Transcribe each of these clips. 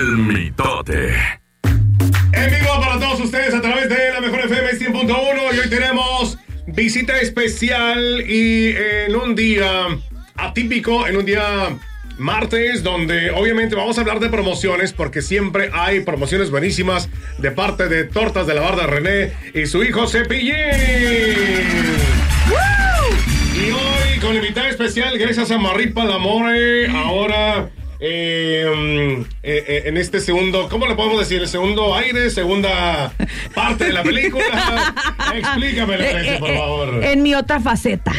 El Mitote. En vivo para todos ustedes a través de la Mejor FM 100.1 y hoy tenemos visita especial y en un día atípico, en un día martes, donde obviamente vamos a hablar de promociones porque siempre hay promociones buenísimas de parte de Tortas de la Barda René y su hijo Cepillín. Y hoy con invitada especial, gracias a Marripa Lamore, ahora en este segundo, ¿cómo le podemos decir? El segundo aire, segunda parte de la película. Explícame, por favor. En mi otra faceta.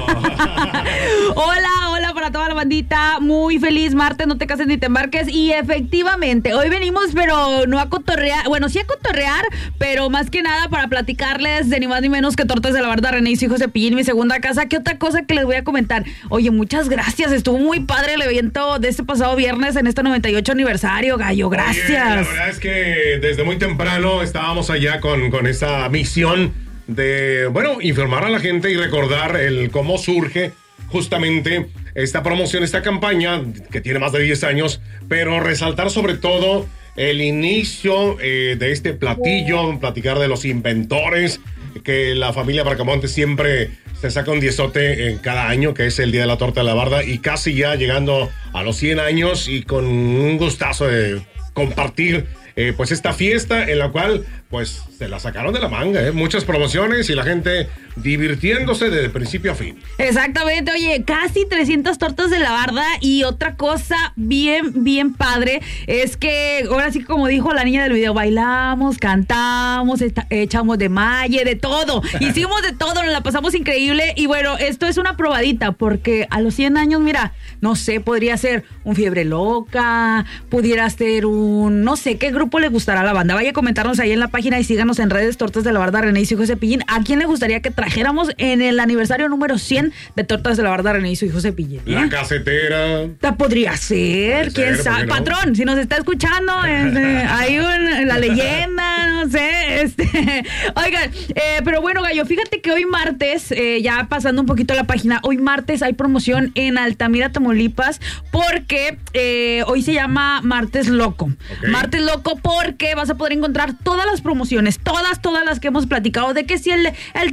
Hola para toda la bandita. Muy feliz martes, no te cases ni te embarques. Y efectivamente, hoy venimos, pero no a cotorrear. Bueno, sí a cotorrear, pero más que nada para platicarles de ni más ni menos que Tortas de la Barda René y su hijo Cepillín, mi segunda casa. ¿Qué otra cosa que les voy a comentar? Oye, muchas gracias. Estuvo muy padre el evento de este pasado viernes en este 98 aniversario, Gallo. Gracias. Oye, la verdad es que desde muy temprano estábamos allá con esa misión de, bueno, informar a la gente y recordar el cómo surge justamente esta promoción, esta campaña que tiene más de 10 años, pero resaltar sobre todo el inicio de este platillo, platicar de los inventores, que la familia Bracamonte siempre se saca un diezote en cada año, que es el Día de la Torta de la Barda, y casi ya llegando a los 100 años y con un gustazo de compartir pues esta fiesta en la cual pues se la sacaron de la manga, muchas promociones y la gente divirtiéndose desde principio a fin. Exactamente, oye, casi 300 tortas de la Barda y otra cosa bien padre es que ahora sí, como dijo la niña del video, bailamos, cantamos, echamos de malle, de todo, hicimos de todo, nos la pasamos increíble y bueno, esto es una probadita porque a los 100 años, mira, no sé, podría ser un Fiebre Loca, pudiera ser un, no sé, ¿qué grupo le gustará a la banda? Vaya a comentarnos ahí en la página y síganos en redes Tortas de la Barda René y su hijo Cepillín. ¿A quién le gustaría que trajéramos en el aniversario número 100 de Tortas de la Barda René y su hijo Cepillín? La casetera. Podría ser, quién sabe. No? Patrón, si nos está escuchando, hay la leyenda, no sé. Oigan, pero bueno, Gallo, fíjate que hoy martes, ya pasando un poquito la página, hoy martes hay promoción en Altamira, Tamaulipas, porque hoy se llama Martes Loco. Okay. Martes Loco porque vas a poder encontrar todas las promociones, todas las que hemos platicado, de que si el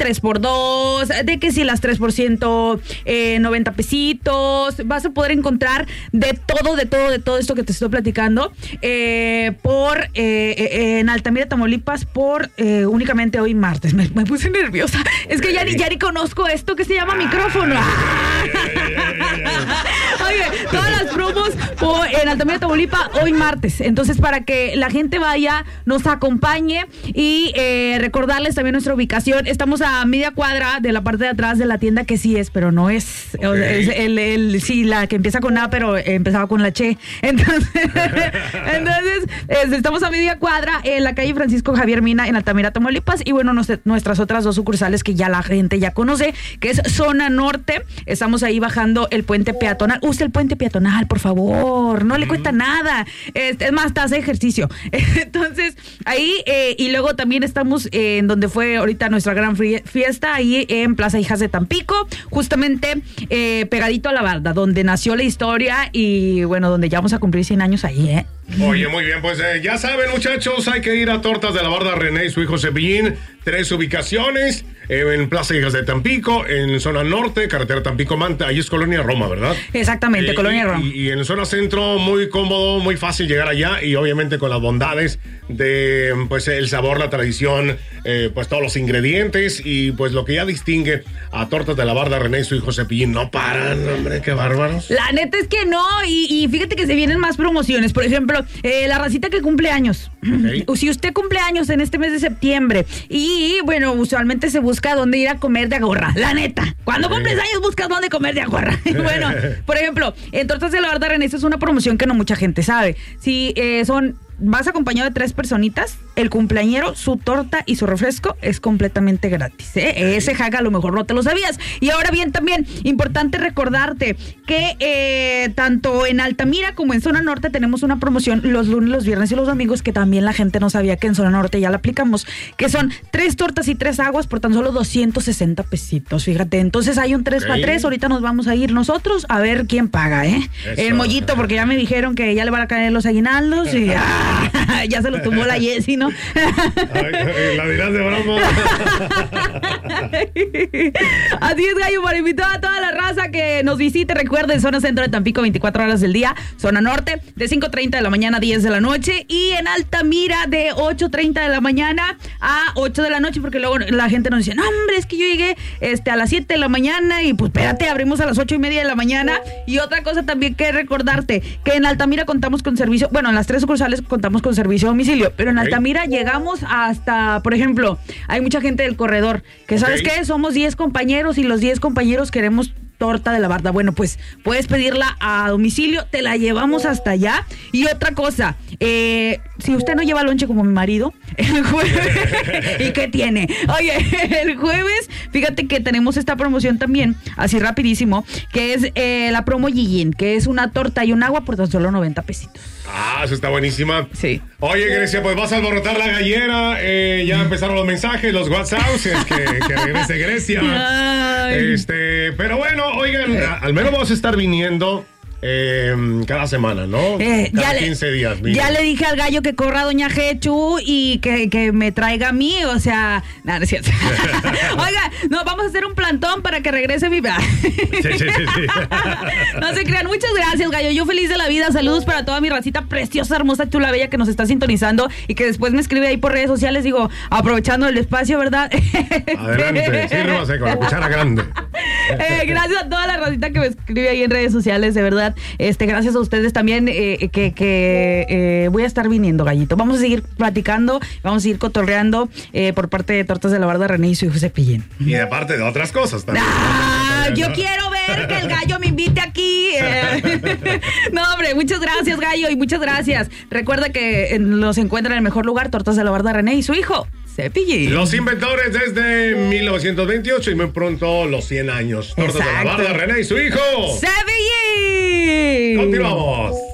3x2, de que si las 3%, 90 pesitos, vas a poder encontrar de todo esto que te estoy platicando, en Altamira, Tamaulipas, por únicamente hoy martes. Me puse nerviosa, es que ya ni conozco esto que se llama micrófono. Oye, todas las promos en Altamira, Tamaulipas, hoy martes. Entonces, para que la gente vaya, nos acompañe y recordarles también nuestra ubicación. Estamos a media cuadra de la parte de atrás de la tienda que sí es, pero no es. Okay. Es sí, la que empieza con A, pero empezaba con la Che. Entonces estamos a media cuadra en la calle Francisco Javier Mina, en Altamira, Tamaulipas. Y bueno, nuestras otras dos sucursales que ya la gente ya conoce, que es Zona Norte. Estamos ahí bajando el puente peatonal. Use el puente peatonal, por favor. No le cuesta nada. Es más, te hace ejercicio. Entonces, ahí, y luego también estamos en donde fue ahorita nuestra gran fiesta, ahí en Plaza Hijas de Tampico, justamente pegadito a la Barda, donde nació la historia y bueno, donde ya vamos a cumplir 100 años ahí, Oye, muy bien, pues ya saben, muchachos, hay que ir a Tortas de la Barda René y su hijo Cepillín. 3 ubicaciones, en Plaza Hijas de Tampico, en Zona Norte, carretera Tampico-Manta, ahí es Colonia Roma, ¿verdad? Exactamente, Colonia Roma. Y en Zona Centro, muy cómodo, muy fácil llegar allá y obviamente con las bondades de, pues, el sabor, la tradición, pues todos los ingredientes y pues lo que ya distingue a Tortas de la Barda René y su hijo Cepillín. No paran, hombre, qué bárbaros. La neta es que no, y fíjate que se vienen más promociones. Por ejemplo, la racita que cumple años. Okay. Si usted cumple años en este mes de septiembre y bueno, usualmente se busca dónde ir a comer de agorra, la neta. Cuando cumples años buscas dónde comer de agorra. Bueno, por ejemplo, en Tortas de la Barda René, esta es una promoción que no mucha gente sabe. Sí, son vas acompañado de 3 personitas, el cumpleañero, su torta y su refresco es completamente gratis, ¿eh? Ese hack a lo mejor no te lo sabías. Y ahora bien, también, importante recordarte que tanto en Altamira como en Zona Norte tenemos una promoción los lunes, los viernes y los domingos, que también la gente no sabía que en Zona Norte ya la aplicamos, que son 3 tortas y 3 aguas por tan solo 260 pesitos, fíjate. Entonces hay un 3 para 3, ahorita nos vamos a ir nosotros a ver quién paga, ¿eh? Eso. El mollito, porque ya me dijeron que ya le van a caer los aguinaldos y ya se lo tumbó la Jessie, ¿no? Ay, la dirás de broma. Así es, Gallo, para invitar a toda la raza que nos visite. Recuerden, zona centro de Tampico, 24 horas del día. Zona norte, de 5:30 de la mañana a 10 de la noche. Y en Altamira, de 8:30 de la mañana a 8 de la noche, porque luego la gente nos dice, no, hombre, es que yo llegué a las 7 de la mañana y pues espérate, abrimos a las 8:30 de la mañana. Y otra cosa también que recordarte, que en Altamira contamos con servicio, bueno, en las 3 sucursales contamos con servicio a domicilio, pero en Altamira llegamos hasta, por ejemplo, hay mucha gente del corredor, que ¿sabes qué? Somos 10 compañeros y los 10 compañeros queremos torta de la barda. Bueno, pues puedes pedirla a domicilio, te la llevamos hasta allá. Y otra cosa, si usted no lleva lonche como mi marido, el jueves, ¿y qué tiene? Oye, el jueves, fíjate que tenemos esta promoción también, así rapidísimo, que es la promo Yijin, que es una torta y un agua por tan solo 90 pesitos. Ah, eso está buenísima. Sí. Oye, Grecia, pues vas a alborotar la gallera. Ya empezaron los mensajes, los WhatsApps, que regrese Grecia. Ay. Pero bueno, oigan, al menos vamos a estar viniendo cada semana, ¿no? Cada 15 días. Mira. Ya le dije al Gallo que corra a Doña Jechu y que me traiga a mí, o sea, nada, no es cierto. Oiga, no, vamos a hacer un plantón para que regrese mi... Sí. No se crean, muchas gracias, Gallo, yo feliz de la vida, saludos para toda mi racita preciosa, hermosa, chula, bella que nos está sintonizando y que después me escribe ahí por redes sociales, digo, aprovechando el espacio, ¿verdad? Adelante, sírvase con la cuchara grande. Gracias a toda la racita que me escribe ahí en redes sociales, de verdad. Gracias a ustedes también que voy a estar viniendo, Gallito. Vamos a seguir platicando, vamos a seguir cotorreando por parte de Tortas de la Barda, René y su hijo Cepillín. Y de parte de otras cosas también. Yo quiero ver que el Gallo me invite aquí. No, hombre, muchas gracias, Gallo, y muchas gracias. Recuerda que nos encuentran en el mejor lugar, Tortas de la Barda, René y su hijo Cepillín. Los inventores desde 1928 y muy pronto los 100 años. Tortas de la Barda, René y su hijo Cepillín. Continuamos.